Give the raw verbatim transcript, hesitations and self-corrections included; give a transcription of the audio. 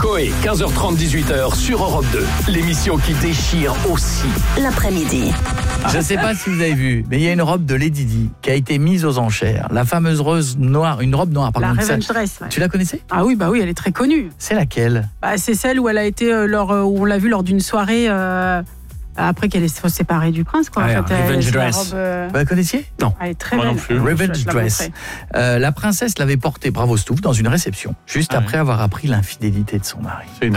Coé, quinze heures trente, dix-huit heures sur Europe deux. L'émission qui déchire aussi l'après-midi. Je ne sais pas si vous avez vu, mais il y a une robe de Lady Di qui a été mise aux enchères. La fameuse rose noire, une robe noire, pardon. La Revenge Dress. Ouais. Tu la connaissais ? Ah oui, bah oui, elle est très connue. C'est laquelle ? Bah, c'est celle où elle a été, euh, lors, euh, où on l'a vue lors d'une soirée. Euh, Après qu'elle est séparée du prince, quoi. Ah, en fait, Revenge elle, Dress. Robe, euh... Vous la connaissiez ? Non. Elle est très Moi belle. non plus. Revenge Je la Dress. montrerai. Euh, la princesse l'avait portée, bravo Stouff, dans une réception, juste Ah après avoir appris l'infidélité de son mari. C'est une